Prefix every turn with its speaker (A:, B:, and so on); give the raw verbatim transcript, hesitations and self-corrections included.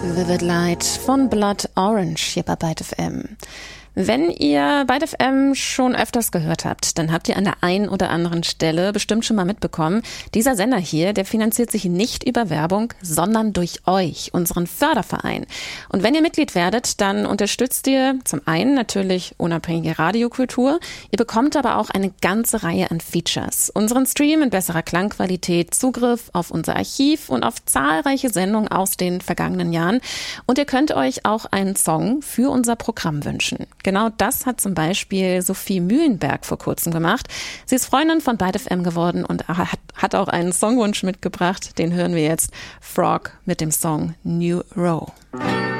A: Vivid Light von Blood Orange hier bei Byte F M. Wenn ihr Byte F M schon öfters gehört habt, dann habt ihr an der einen oder anderen Stelle bestimmt schon mal mitbekommen, dieser Sender hier, der finanziert sich nicht über Werbung, sondern durch euch, unseren Förderverein. Und wenn ihr Mitglied werdet, dann unterstützt ihr zum einen natürlich unabhängige Radiokultur, ihr bekommt aber auch eine ganze Reihe an Features. Unseren Stream in besserer Klangqualität, Zugriff auf unser Archiv und auf zahlreiche Sendungen aus den vergangenen Jahren. Und ihr könnt euch auch einen Song für unser Programm wünschen. Genau das hat zum Beispiel Sophie Mühlenberg vor kurzem gemacht. Sie ist Freundin von Byte F M geworden und hat, hat auch einen Songwunsch mitgebracht. Den hören wir jetzt. Frog mit dem Song New Row.